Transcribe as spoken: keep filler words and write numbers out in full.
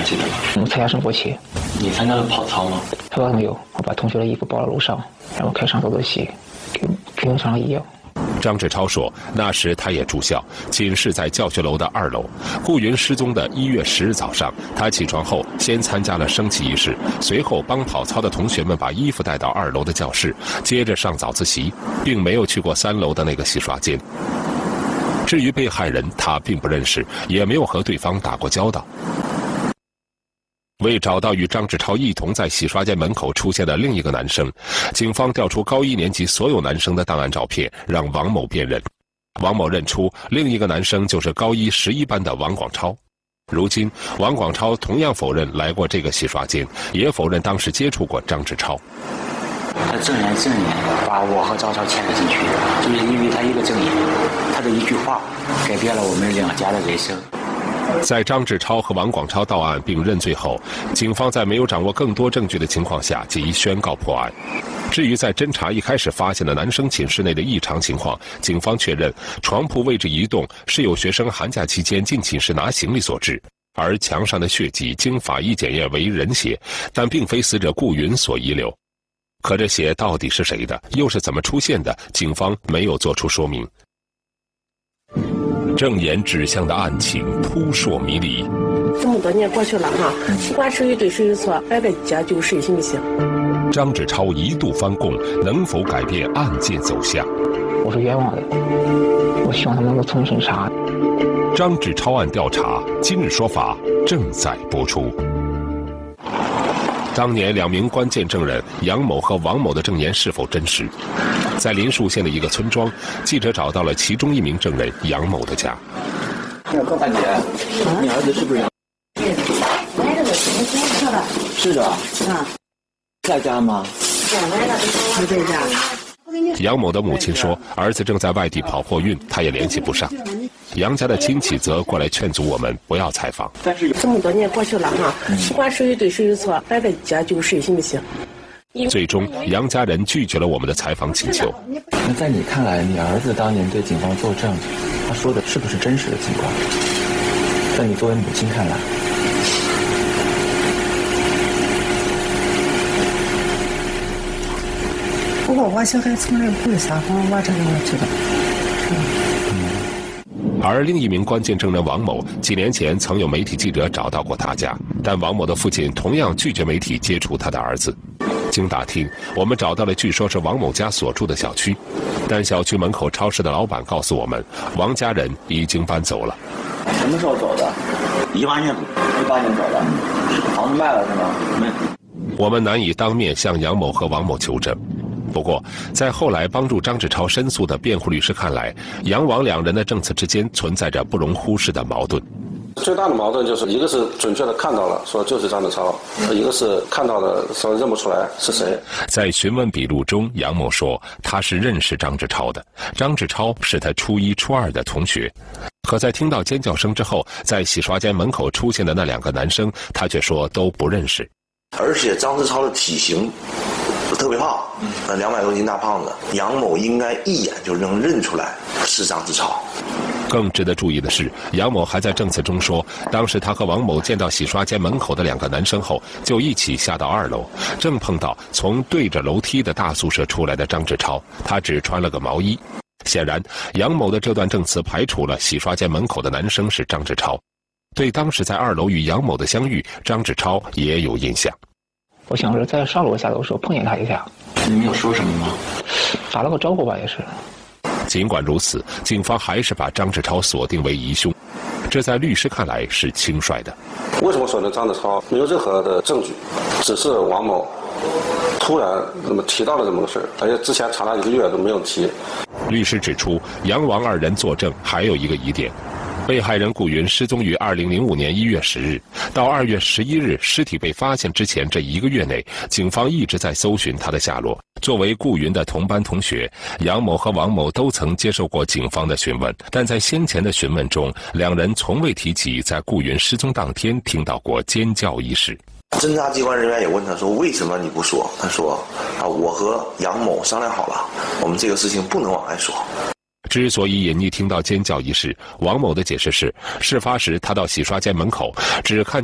记得吗？ 嗯，参加升国旗。 你参加了跑操吗？ 跑操没有，我把同学的衣服抱到楼上，然后开上早自习，跟平常一样。 张志超说，那时他也住校，寝室在教学楼的二楼。顾云失踪的一月十日早上，他起床后先参加了升旗仪式，随后帮跑操的同学们把衣服带到二楼的教室，接着上早自习，并没有去过三楼的那个洗刷间。至于被害人，他并不认识，也没有和对方打过交道。为找到与张志超一同在洗刷间门口出现的另一个男生，警方调出高一年级所有男生的档案照片，让王某辨认。王某认出另一个男生就是高一十一班的王广超。如今，王广超同样否认来过这个洗刷间，也否认当时接触过张志超。 他证人证言把我和张超牵了进去，就是因为他一个证言，他的一句话改变了我们两家的人生。 在张志超和王广超到案并认罪后，警方在没有掌握更多证据的情况下即宣告破案。至于在侦查一开始发现的男生寝室内的异常情况，警方确认床铺位置移动是有学生寒假期间进寝室拿行李所致，而墙上的血迹经法医检验为人血，但并非死者顾云所遗留。可这血到底是谁的，又是怎么出现的，警方没有做出说明。证言指向的案情扑朔迷离。 这么多年过去了哈，不管谁对谁有错，摆在家就谁行不行？ 张志超一度翻供，能否改变案件走向？ 我是冤枉的，我希望他们能够从轻审查。 张志超案调查，今日说法正在播出。当年两名关键证人杨某和王某的证言是否真实？在临沭县的一个村庄，记者找到了其中一名证人杨某的家。 那个大姐，你儿子是不是杨？ 对，来这个今天说的。 是的。 啊。 在家吗？ 来了，不在家。 杨某的母亲说，儿子正在外地跑货运，他也联系不上。杨家的亲戚则过来劝阻我们不要采访。 但是这么多年过去了哈，不管谁对谁有错，摆在家就谁行不行？ 最终，杨家人拒绝了我们的采访请求。 那在你看来，你儿子当年对警方作证，他说的是不是真实的情况？在你作为母亲看来， 不过我小孩从来不会撒谎，我这个我知道。 而另一名关键证人王某，几年前曾有媒体记者找到过他家，但王某的父亲同样拒绝媒体接触他的儿子。经打听，我们找到了据说是王某家所住的小区，但小区门口超市的老板告诉我们，王家人已经搬走了。 什么时候走的？ 一八年， 一八年走的。房子卖了是吗？ 没。 我们难以当面向杨某和王某求证。不过，在后来帮助张志超申诉的辩护律师看来，杨王两人的证词之间存在着不容忽视的矛盾。 最大的矛盾就是一个是准确的看到了，说就是张志超；一个是看到的说认不出来是谁。 在询问笔录中，杨某说他是认识张志超的，张志超是他初一、初二的同学。可在听到尖叫声之后，在洗刷间门口出现的那两个男生，他却说都不认识。 而且张志超的体型特别胖，呃，两百多斤大胖子，杨某应该一眼就能认出来是张志超。 更值得注意的是，杨某还在证词中说，当时他和王某见到洗刷间门口的两个男生后，就一起下到二楼，正碰到从对着楼梯的大宿舍出来的张志超，他只穿了个毛衣。显然，杨某的这段证词排除了洗刷间门口的男生是张志超。对当时在二楼与杨某的相遇，张志超也有印象。 我想是在上楼下楼的时候碰见他一下。 你们有说什么吗？ 打了个招呼吧，也是。 尽管如此，警方还是把张志超锁定为疑凶，这在律师看来是轻率的。 为什么锁定张志超？没有任何的证据，只是王某突然那么提到了这么个事儿，而且之前查了一个月都没有提。 律师指出，杨王二人作证还有一个疑点。被害人顾云失踪于二零零五年一月十日，到二月十一日尸体被发现之前这一个月内，警方一直在搜寻他的下落。作为顾云的同班同学，杨某和王某都曾接受过警方的询问，但在先前的询问中，两人从未提起在顾云失踪当天听到过尖叫一事。 侦查机关人员也问他说：“为什么你不说？”他说：“啊，我和杨某商量好了，我们这个事情不能往外说。” 之所以隐匿听到尖叫一事，王某的解释是，事发时他到洗刷间门口，只看